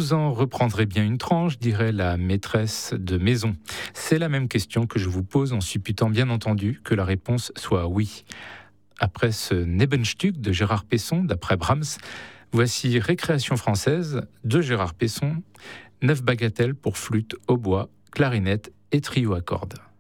vous en reprendrez bien une tranche, dirait la maîtresse de maison. C'est la même question que je vous pose en supputant bien entendu que la réponse soit oui. Après ce Nebenstück de Gérard Pesson, d'après Brahms, voici Récréation française de Gérard Pesson, 9 bagatelles pour flûte, hautbois, clarinette et trio à cordes.